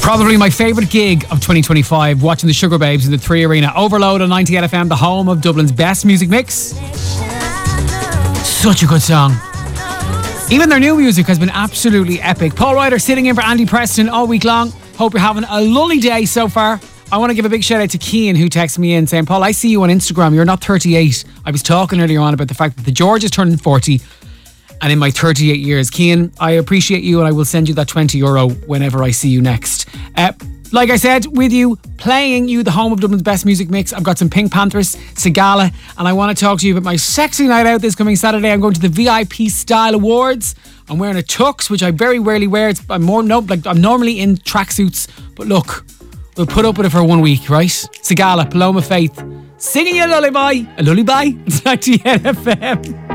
Probably my favourite gig of 2025, watching the Sugar Babes in the 3 Arena. Overload on 98 FM, the home of Dublin's best music mix. Such a good song. Even their new music has been absolutely epic. Paul Ryder sitting in for Andy Preston all week long. Hope you're having a lovely day so far. I want to give a big shout out to Cian, who texted me in saying, Paul, I see you on Instagram. You're not 38. I was talking earlier on about the fact that the George is turning 40. And in my 38 years, Cian, I appreciate you and I will send you that €20 whenever I see you next. Like I said, with you, playing you the home of Dublin's best music mix, I've got some Pink Panthers, Sigala, and I want to talk to you about my sexy night out this coming Saturday. I'm going to the VIP Style Awards. I'm wearing a tux, which I very rarely wear. I'm normally in tracksuits, but look, we'll put up with it for 1 week, right? Sigala, Paloma Faith, singing you a lullaby. It's 98 FM.